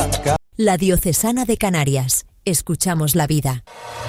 La Diocesana de Canarias. Escuchamos la vida.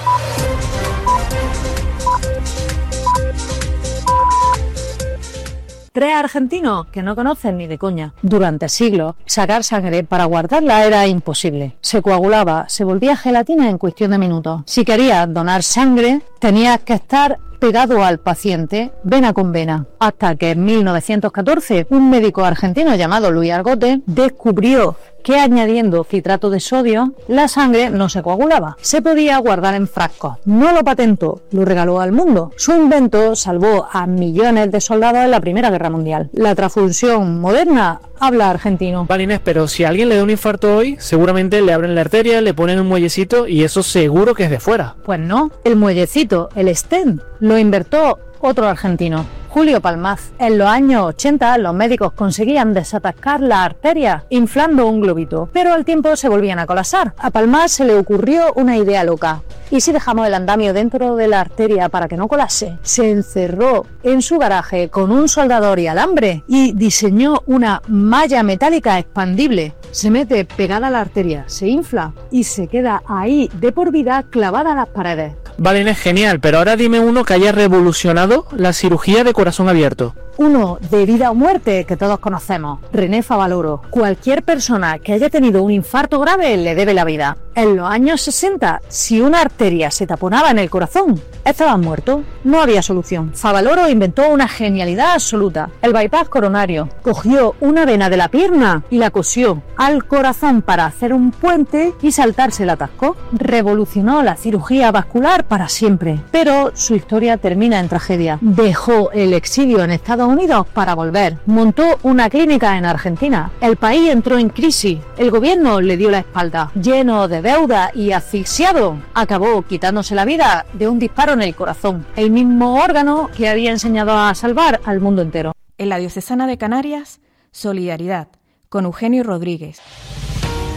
Tres argentinos que no conocen ni de coña. Durante siglos, sacar sangre para guardarla era imposible. Se coagulaba, se volvía gelatina en cuestión de minutos. Si querías donar sangre, tenías que estar pegado al paciente, vena con vena. Hasta que en 1914, un médico argentino llamado Luis Argote descubrió que añadiendo citrato de sodio, la sangre no se coagulaba. Se podía guardar en frascos. No lo patentó, lo regaló al mundo. Su invento salvó a millones de soldados en la Primera Guerra Mundial. La transfusión moderna habla argentino. Vale, Inés, pero si a alguien le da un infarto hoy, seguramente le abren la arteria, le ponen un muellecito y eso seguro que es de fuera. Pues no, el muellecito, el stent, lo inventó otro argentino, Julio Palmaz. En los años 80 los médicos conseguían desatascar la arteria inflando un globito, pero al tiempo se volvían a colapsar. A Palmaz se le ocurrió una idea loca. ¿Y si dejamos el andamio dentro de la arteria para que no colapse? Se encerró en su garaje con un soldador y alambre y diseñó una malla metálica expandible. Se mete pegada a la arteria, se infla y se queda ahí de por vida clavada a las paredes. Vale, Inés, genial, pero ahora dime uno que haya revolucionado la cirugía de corazón abierto. Uno de vida o muerte que todos conocemos, René Favaloro. Cualquier persona que haya tenido un infarto grave le debe la vida. En los años 60, si una arteria se taponaba en el corazón, estaban muertos, no había solución. Favaloro inventó una genialidad absoluta, el bypass coronario. Cogió una vena de la pierna y la cosió al corazón para hacer un puente y saltarse el atasco. Revolucionó la cirugía vascular para siempre, pero su historia termina en tragedia. Dejó el exilio en Estados Unidos para volver. Montó una clínica en Argentina. El país entró en crisis. El gobierno le dio la espalda. Lleno de deuda y asfixiado, acabó quitándose la vida de un disparo en el corazón, el mismo órgano que había enseñado a salvar al mundo entero. En la Diocesana de Canarias, solidaridad, con Eugenio Rodríguez.